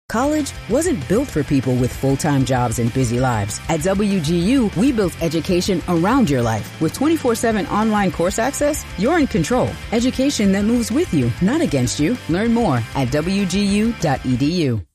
College wasn't built for people with full-time jobs and busy lives. At WGU, we built education around your life. With 24/7 online course access, you're in control. Education that moves with you, not against you. Learn more at wgu.edu.